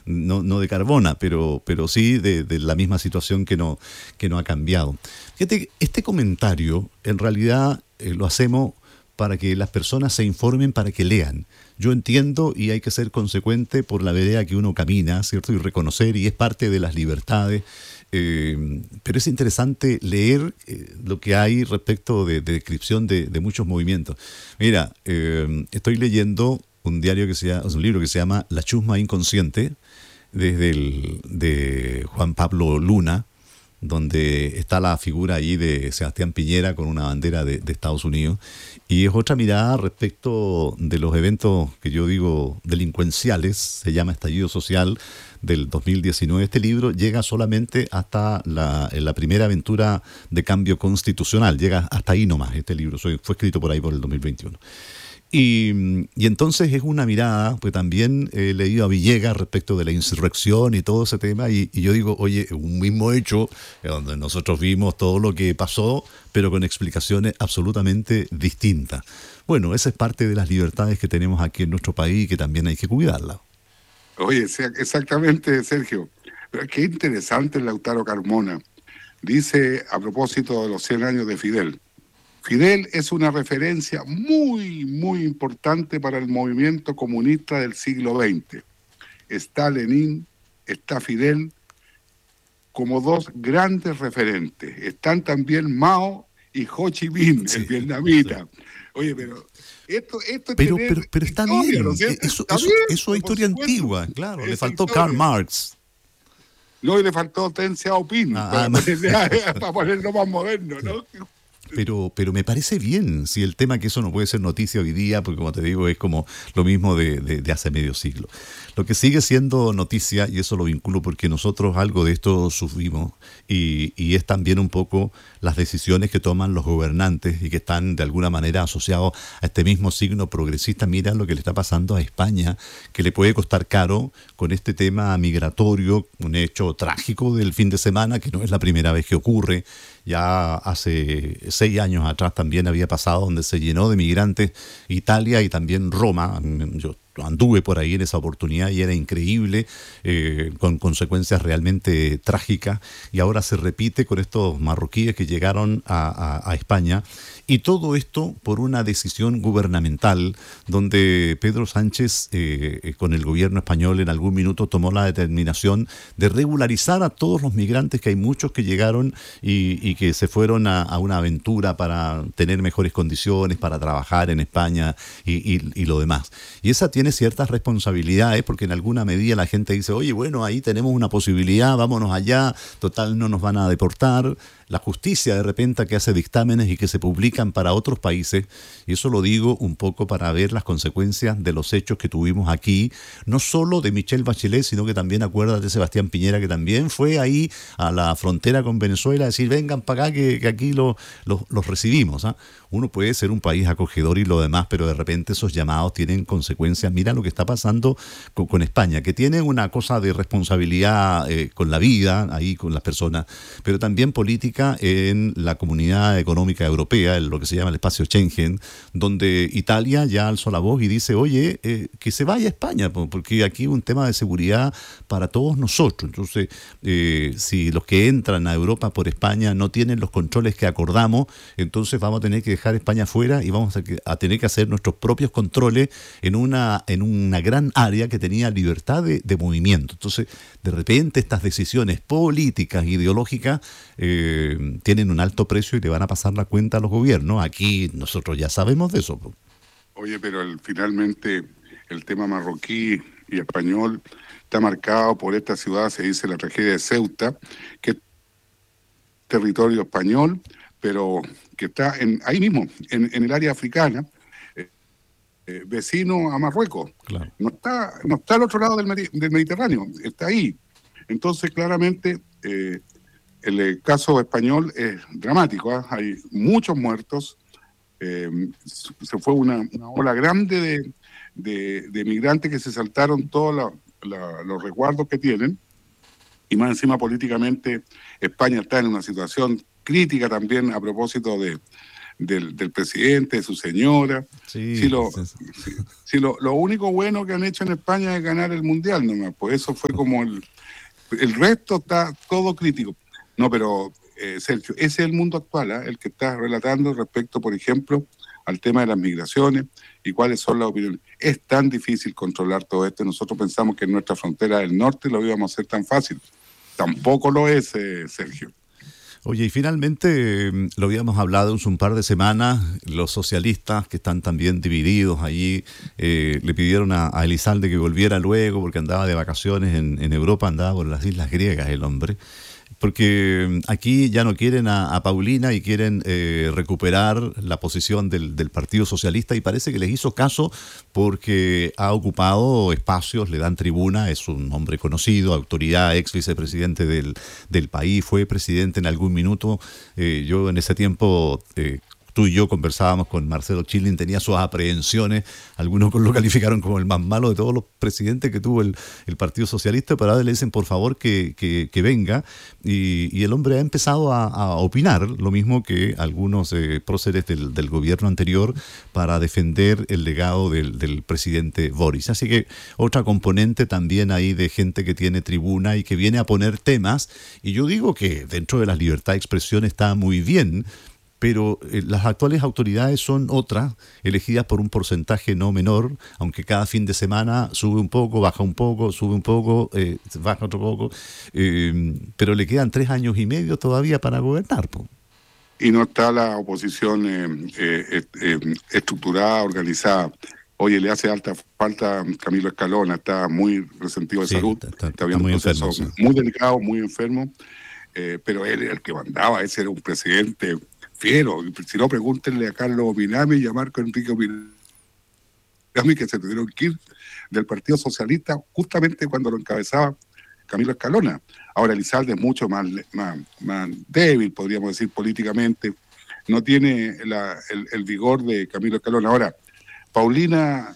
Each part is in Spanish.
no de Carbona, pero sí de la misma situación que no ha cambiado. Fíjate, este comentario en realidad lo hacemos para que las personas se informen, para que lean. Yo entiendo y hay que ser consecuente por la vereda que uno camina, ¿cierto? Y reconocer, y es parte de las libertades. Pero es interesante leer lo que hay respecto de descripción de muchos movimientos. Mira, estoy leyendo un libro que se llama La chusma inconsciente, de Juan Pablo Luna, donde está la figura ahí de Sebastián Piñera con una bandera de Estados Unidos, y es otra mirada respecto de los eventos que yo digo delincuenciales, se llama Estallido Social del 2019. Este libro llega solamente hasta la primera aventura de cambio constitucional, llega hasta ahí nomás este libro, fue escrito por ahí por el 2021. Y entonces es una mirada, pues también he leído a Villegas respecto de la insurrección y todo ese tema, y yo digo, oye, un mismo hecho, donde nosotros vimos todo lo que pasó, pero con explicaciones absolutamente distintas. Bueno, esa es parte de las libertades que tenemos aquí en nuestro país y que también hay que cuidarla. Oye, exactamente, Sergio. Pero qué interesante el Lautaro Carmona. Dice, a propósito de los 100 años de Fidel, Fidel es una referencia muy, muy importante para el movimiento comunista del siglo XX. Está Lenin, está Fidel como dos grandes referentes. Están también Mao y Ho Chi Minh, sí, el vietnamita. Sí. Oye, pero esto pero está historia, bien, ¿no es cierto? Eso es historia antigua, claro. Le faltó Karl Marx. No, y le faltó Deng Xiaoping para ponerlo más moderno, ¿no? Pero me parece bien, si el tema que eso no puede ser noticia hoy día, porque como te digo, es como lo mismo de hace medio siglo. Lo que sigue siendo noticia, y eso lo vinculo porque nosotros algo de esto sufrimos, y es también un poco las decisiones que toman los gobernantes y que están de alguna manera asociados a este mismo signo progresista. Mira lo que le está pasando a España, que le puede costar caro con este tema migratorio, un hecho trágico del fin de semana, que no es la primera vez que ocurre. Ya hace 6 años atrás también había pasado, donde se llenó de migrantes Italia y también Roma. Yo anduve por ahí en esa oportunidad y era increíble, con consecuencias realmente trágicas, y ahora se repite con estos marroquíes que llegaron a España, y todo esto por una decisión gubernamental donde Pedro Sánchez, con el gobierno español, en algún minuto tomó la determinación de regularizar a todos los migrantes, que hay muchos que llegaron y que se fueron a una aventura para tener mejores condiciones, para trabajar en España y lo demás. Y esa tiene ciertas responsabilidades, porque en alguna medida la gente dice, oye, bueno, ahí tenemos una posibilidad, vámonos allá, total no nos van a deportar. La justicia de repente que hace dictámenes y que se publican para otros países, y eso lo digo un poco para ver las consecuencias de los hechos que tuvimos aquí, no solo de Michelle Bachelet, sino que también acuérdate de Sebastián Piñera, que también fue ahí a la frontera con Venezuela a decir, vengan para acá que aquí los recibimos, ¿eh? Uno puede ser un país acogedor y lo demás, pero de repente esos llamados tienen consecuencias. Mira lo que está pasando con España, que tiene una cosa de responsabilidad con la vida, ahí con las personas, pero también política en la Comunidad Económica Europea, en lo que se llama el espacio Schengen, donde Italia ya alzó la voz y dice, oye, que se vaya a España, porque aquí hay un tema de seguridad para todos nosotros. Entonces, si los que entran a Europa por España no tienen los controles que acordamos, entonces vamos a tener que dejar España fuera y vamos a tener que hacer nuestros propios controles en una gran área que tenía libertad de movimiento. Entonces, de repente estas decisiones políticas, ideológicas, tienen un alto precio y le van a pasar la cuenta a los gobiernos. Aquí nosotros ya sabemos de eso. Oye, pero finalmente el tema marroquí y español está marcado por esta ciudad, se dice la tragedia de Ceuta, que es territorio español, pero que está ahí mismo, en el área africana, vecino a Marruecos. Claro. No está al otro lado del Mediterráneo, está ahí. Entonces, claramente, el caso español es dramático, ¿eh? Hay muchos muertos. Se fue una ola grande de migrantes que se saltaron todos los resguardos que tienen, y más encima políticamente España está en una situación crítica también a propósito del presidente, de su señora. Sí, Lo único bueno que han hecho en España es ganar el Mundial nomás, pues eso fue como el resto está todo crítico. No, pero Sergio, ese es el mundo actual, el que estás relatando respecto, por ejemplo, al tema de las migraciones y cuáles son las opiniones. Es tan difícil controlar todo esto. Nosotros pensamos que en nuestra frontera del norte lo íbamos a hacer tan fácil. Tampoco lo es, Sergio. Oye, y finalmente, lo habíamos hablado hace un par de semanas, los socialistas que están también divididos allí, le pidieron a Elizalde que volviera luego porque andaba de vacaciones en Europa, andaba por las islas griegas el hombre. Porque aquí ya no quieren a Paulina y quieren recuperar la posición del Partido Socialista, y parece que les hizo caso porque ha ocupado espacios, le dan tribuna, es un hombre conocido, autoridad, ex vicepresidente del país, fue presidente en algún minuto. Yo en ese tiempo... Tú y yo conversábamos con Marcelo Chilin, tenía sus aprehensiones, algunos lo calificaron como el más malo de todos los presidentes que tuvo el Partido Socialista, pero ahora le dicen por favor que venga, y el hombre ha empezado a opinar, lo mismo que algunos próceres del gobierno anterior, para defender el legado del presidente Boris. Así que otra componente también ahí de gente que tiene tribuna y que viene a poner temas, y yo digo que dentro de la libertad de expresión está muy bien, pero las actuales autoridades son otras, elegidas por un porcentaje no menor, aunque cada fin de semana sube un poco, baja un poco, sube un poco, baja otro poco, pero le quedan 3 años y medio todavía para gobernar, po. Y no está la oposición estructurada, organizada. Oye, le hace alta falta Camilo Escalona, está muy resentido de salud, está viendo un proceso enfermo, muy delicado, muy enfermo, pero él era el que mandaba, ese era un presidente fiero. Si no, pregúntenle a Carlos Opinami y a Marco Enrique Opinami, que se tuvieron que ir del Partido Socialista justamente cuando lo encabezaba Camilo Escalona. Ahora Elizalde es mucho más débil, podríamos decir, políticamente. No tiene el vigor de Camilo Escalona. Ahora, Paulina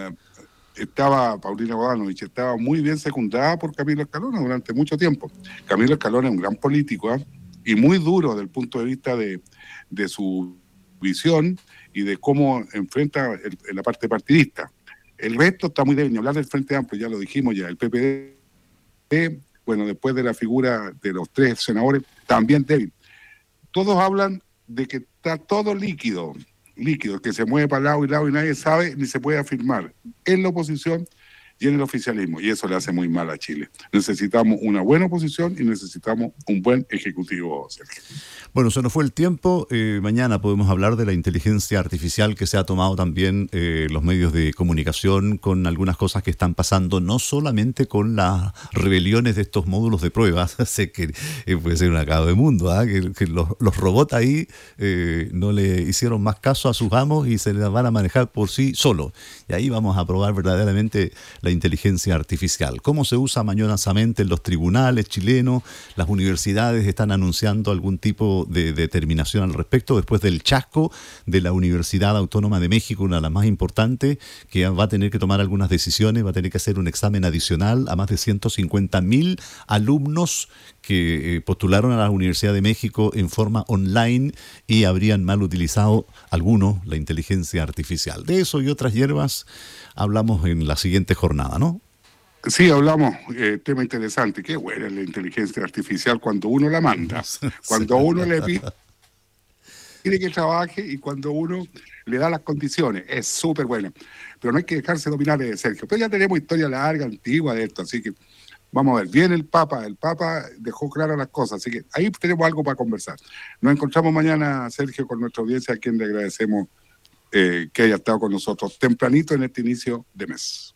Bodanovich estaba muy bien secundada por Camilo Escalona durante mucho tiempo. Camilo Escalona es un gran político, y muy duro desde el punto de vista de su visión y de cómo enfrenta la parte partidista. El resto está muy débil. Ni hablar del Frente Amplio, ya lo dijimos ya. El PPD, bueno, después de la figura de los 3 senadores, también débil. Todos hablan de que está todo líquido, que se mueve para lado y nadie sabe ni se puede afirmar en la oposición y en el oficialismo, y eso le hace muy mal a Chile. Necesitamos una buena oposición y necesitamos un buen ejecutivo, Sergio. Bueno, se nos fue el tiempo. Mañana podemos hablar de la inteligencia artificial que se ha tomado también los medios de comunicación con algunas cosas que están pasando, no solamente con las rebeliones de estos módulos de pruebas. Sé que puede ser un acabo de mundo, que los robots ahí no le hicieron más caso a sus amos y se les van a manejar por sí solos. Y ahí vamos a probar verdaderamente la inteligencia artificial. ¿Cómo se usa mañosamente en los tribunales chilenos? Las universidades están anunciando algún tipo de determinación al respecto después del chasco de la Universidad Autónoma de México, una de las más importantes, que va a tener que tomar algunas decisiones, va a tener que hacer un examen adicional a más de 150.000 alumnos que postularon a la Universidad de México en forma online y habrían mal utilizado algunos la inteligencia artificial. De eso y otras hierbas hablamos en la siguiente jornada, ¿no? Sí, hablamos, tema interesante. Qué buena es la inteligencia artificial cuando uno la manda, cuando uno le pide que trabaje y cuando uno le da las condiciones. Es súper buena. Pero no hay que dejarse dominar, Sergio. Pero ya tenemos historia larga, antigua de esto, así que vamos a ver. Viene el Papa dejó claras las cosas, así que ahí tenemos algo para conversar. Nos encontramos mañana, Sergio, con nuestra audiencia, a quien le agradecemos que haya estado con nosotros tempranito en este inicio de mes.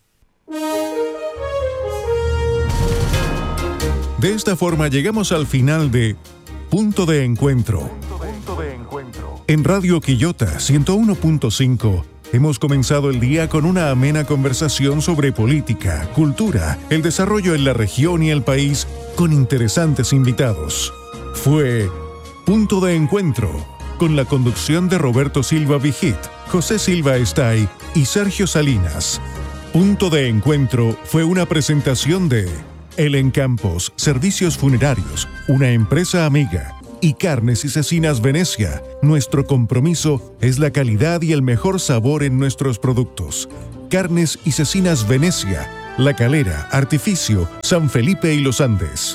De esta forma llegamos al final de Punto de Encuentro. En Radio Quillota 101.5 hemos comenzado el día con una amena conversación sobre política, cultura, el desarrollo en la región y el país con interesantes invitados. Fue Punto de Encuentro, con la conducción de Roberto Silva Vigit, José Silva Estay y Sergio Salinas. Punto de Encuentro fue una presentación de El Encampos, Servicios Funerarios, una empresa amiga, y Carnes y Cecinas Venecia. Nuestro compromiso es la calidad y el mejor sabor en nuestros productos. Carnes y Cecinas Venecia, La Calera, Artificio, San Felipe y Los Andes.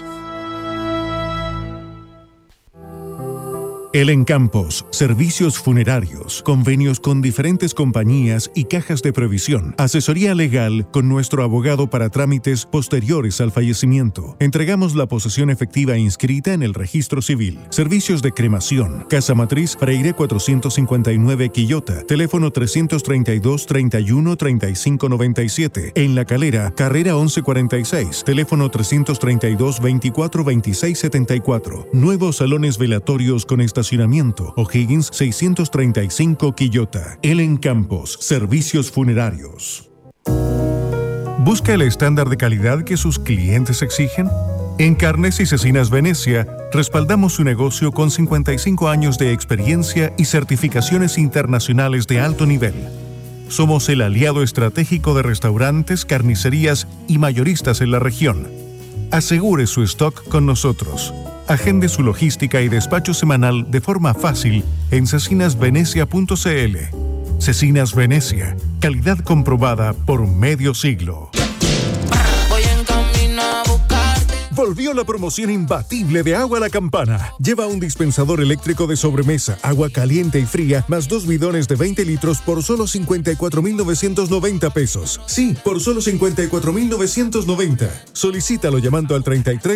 El Encampos, servicios funerarios, convenios con diferentes compañías y cajas de previsión, asesoría legal con nuestro abogado para trámites posteriores al fallecimiento. Entregamos la posesión efectiva inscrita en el registro civil. Servicios de cremación, Casa Matriz, Freire 459 Quillota, teléfono 332-31-3597. En La Calera, Carrera 1146, teléfono 332-24-2674. Nuevos salones velatorios con estacionamiento, O'Higgins 635 Quillota. El Encampos, servicios funerarios. ¿Busca el estándar de calidad que sus clientes exigen? En Carnes y Cecinas Venecia, respaldamos su negocio con 55 años de experiencia y certificaciones internacionales de alto nivel. Somos el aliado estratégico de restaurantes, carnicerías y mayoristas en la región. Asegure su stock con nosotros. Agende su logística y despacho semanal de forma fácil en cecinasvenecia.cl. Cecinas Venecia, calidad comprobada por medio siglo. Volvió la promoción imbatible de Agua La Campana. Lleva un dispensador eléctrico de sobremesa, agua caliente y fría, más 2 bidones de 20 litros por solo 54,990 pesos. Sí, por solo 54,990. Solicítalo llamando al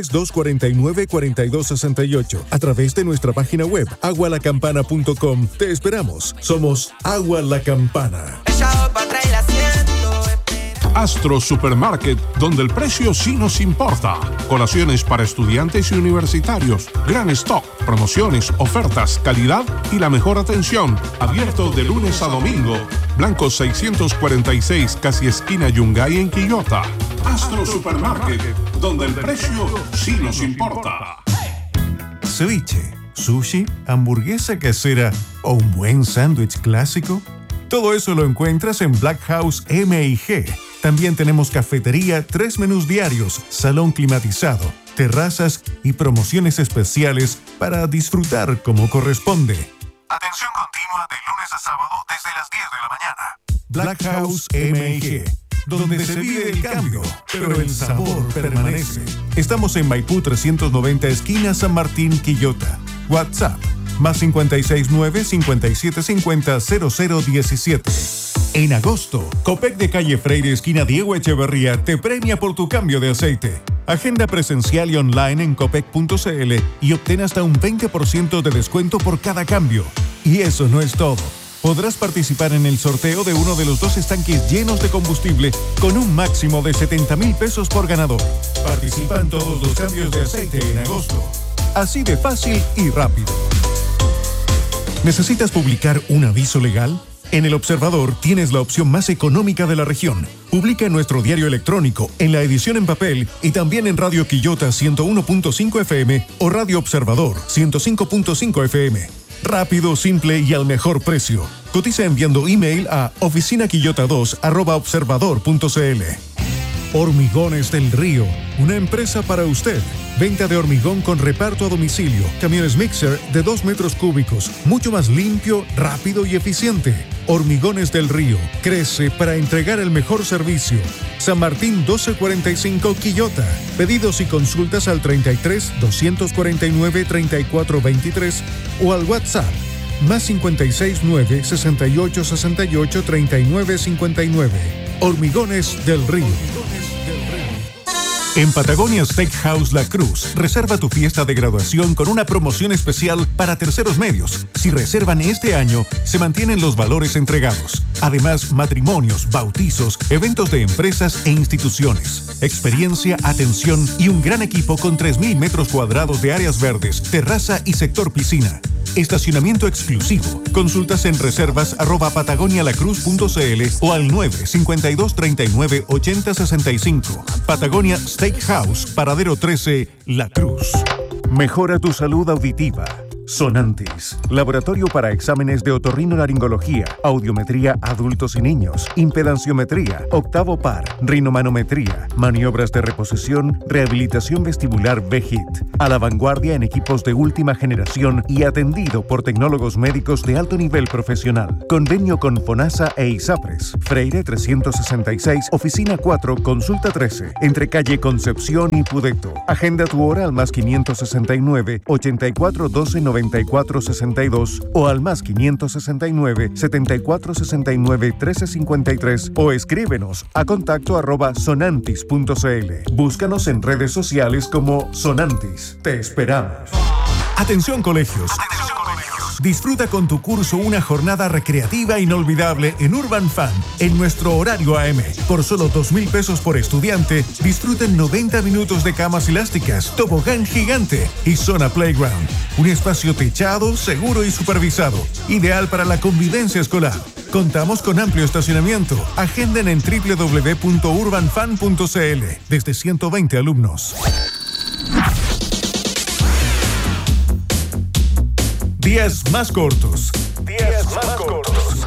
33-249-4268 a través de nuestra página web agualacampana.com. Te esperamos. Somos Agua La Campana. Astro Supermarket, donde el precio sí nos importa. Colaciones para estudiantes y universitarios, gran stock, promociones, ofertas, calidad y la mejor atención. Abierto de lunes a domingo. Blanco 646, casi esquina Yungay en Quillota. Astro Supermarket, donde el precio sí nos importa. Ceviche, sushi, hamburguesa casera o un buen sándwich clásico. Todo eso lo encuentras en Black House M&G. También tenemos cafetería, 3 menús diarios, salón climatizado, terrazas y promociones especiales para disfrutar como corresponde. Atención continua de lunes a sábado desde las 10 de la mañana. Black House M&G, donde se vive el cambio, pero el sabor permanece. Estamos en Maipú 390, esquina San Martín, Quillota. WhatsApp, más 569-5750-0017. En agosto, Copec de calle Freire, esquina Diego Echeverría, te premia por tu cambio de aceite. Agenda presencial y online en copec.cl y obtén hasta un 20% de descuento por cada cambio. Y eso no es todo. Podrás participar en el sorteo de uno de los 2 estanques llenos de combustible con un máximo de 70,000 pesos por ganador. Participa en todos los cambios de aceite en agosto. Así de fácil y rápido. ¿Necesitas publicar un aviso legal? En El Observador tienes la opción más económica de la región. Publica en nuestro diario electrónico, en la edición en papel y también en Radio Quillota 101.5 FM o Radio Observador 105.5 FM. Rápido, simple y al mejor precio. Cotiza enviando email a oficinaqui2@observador.cl. Hormigones del Río, una empresa para usted. Venta de hormigón con reparto a domicilio. Camiones mixer de 2 metros cúbicos. Mucho más limpio, rápido y eficiente. Hormigones del Río. Crece para entregar el mejor servicio. San Martín 1245 Quillota. Pedidos y consultas al 33-249-3423 o al WhatsApp más 569-6868-3959. Hormigones del Río. En Patagonia Steakhouse La Cruz, reserva tu fiesta de graduación con una promoción especial para terceros medios. Si reservan este año, se mantienen los valores entregados. Además, matrimonios, bautizos, eventos de empresas e instituciones. Experiencia, atención y un gran equipo con 3,000 metros cuadrados de áreas verdes, terraza y sector piscina. Estacionamiento exclusivo. Consultas en reservas@patagonialacruz.cl o al 952-39-8065. Patagonia Steakhouse, Paradero 13, La Cruz. Mejora tu salud auditiva. Sonantis, laboratorio para exámenes de otorrinolaringología, audiometría adultos y niños, impedanciometría, octavo par, rinomanometría, maniobras de reposición, rehabilitación vestibular VGIT, a la vanguardia en equipos de última generación y atendido por tecnólogos médicos de alto nivel profesional. Convenio con FONASA e ISAPRES, Freire 366, oficina 4, consulta 13, entre calle Concepción y Pudeto. Agenda tu hora al más 569 84 12 94 62 o al más 569 74 69 13 53 o escríbenos a contacto@sonantis.cl. Búscanos en redes sociales como Sonantis. Te esperamos. Atención colegios. Disfruta con tu curso una jornada recreativa inolvidable en Urban Fun, en nuestro horario AM. Por solo 2,000 pesos por estudiante, disfruten 90 minutos de camas elásticas, tobogán gigante y zona playground. Un espacio techado, seguro y supervisado, ideal para la convivencia escolar. Contamos con amplio estacionamiento. Agenden en www.urbanfan.cl. Desde 120 alumnos. Días más cortos. Días más cortos.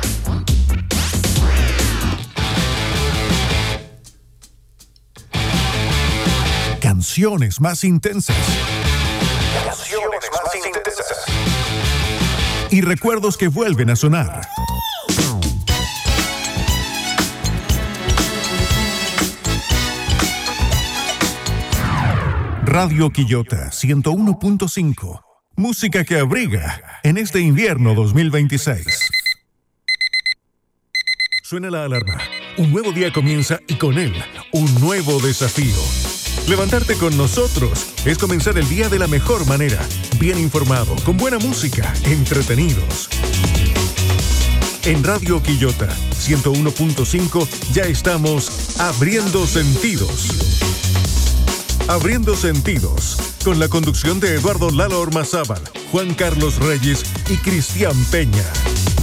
Canciones más intensas. Canciones más intensas. Y recuerdos que vuelven a sonar. Radio Quillota 101.5. Música que abriga en este invierno 2026. Suena la alarma. Un nuevo día comienza y con él, un nuevo desafío. Levantarte con nosotros es comenzar el día de la mejor manera. Bien informado, con buena música, entretenidos. En Radio Quillota 101.5 ya estamos abriendo sentidos. Abriendo Sentidos, con la conducción de Eduardo Lalo Ormazábal, Juan Carlos Reyes y Cristian Peña.